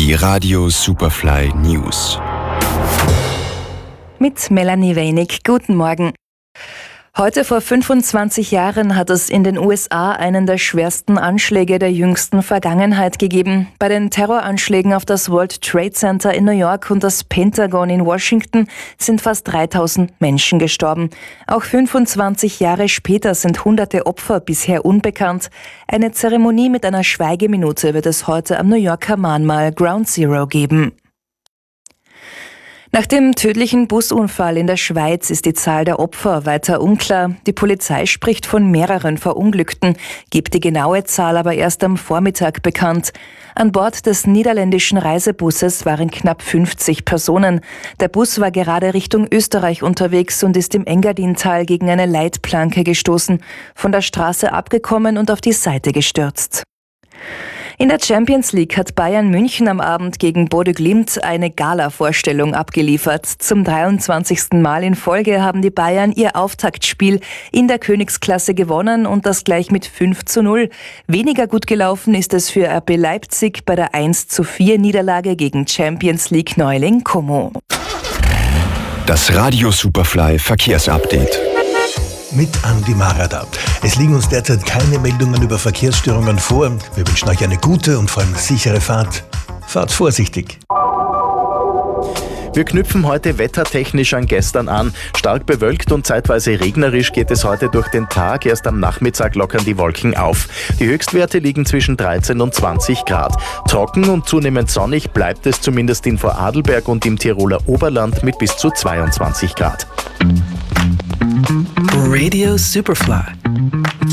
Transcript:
Die Radio Superfly News. Mit Melanie Weinig. Guten Morgen. Heute vor 25 Jahren hat es in den USA einen der schwersten Anschläge der jüngsten Vergangenheit gegeben. Bei den Terroranschlägen auf das World Trade Center in New York und das Pentagon in Washington sind fast 3000 Menschen gestorben. Auch 25 Jahre später sind hunderte Opfer bisher unbekannt. Eine Zeremonie mit einer Schweigeminute wird es heute am New Yorker Mahnmal Ground Zero geben. Nach dem tödlichen Busunfall in der Schweiz ist die Zahl der Opfer weiter unklar. Die Polizei spricht von mehreren Verunglückten, gibt die genaue Zahl aber erst am Vormittag bekannt. An Bord des niederländischen Reisebusses waren knapp 50 Personen. Der Bus war gerade Richtung Österreich unterwegs und ist im Engadintal gegen eine Leitplanke gestoßen, von der Straße abgekommen und auf die Seite gestürzt. In der Champions League hat Bayern München am Abend gegen Bodø Glimt eine Gala-Vorstellung abgeliefert. Zum 23. Mal in Folge haben die Bayern ihr Auftaktspiel in der Königsklasse gewonnen und das gleich mit 5:0. Weniger gut gelaufen ist es für RB Leipzig bei der 1:4 Niederlage gegen Champions League Neuling Como. Das Radio Superfly Verkehrsupdate. Mit Andi Marada. Es liegen uns derzeit keine Meldungen über Verkehrsstörungen vor. Wir wünschen euch eine gute und vor allem sichere Fahrt. Fahrt vorsichtig. Wir knüpfen heute wettertechnisch an gestern an. Stark bewölkt und zeitweise regnerisch geht es heute durch den Tag. Erst am Nachmittag lockern die Wolken auf. Die Höchstwerte liegen zwischen 13 und 20 Grad. Trocken und zunehmend sonnig bleibt es zumindest in Vorarlberg und im Tiroler Oberland mit bis zu 22 Grad. Radio Superfly.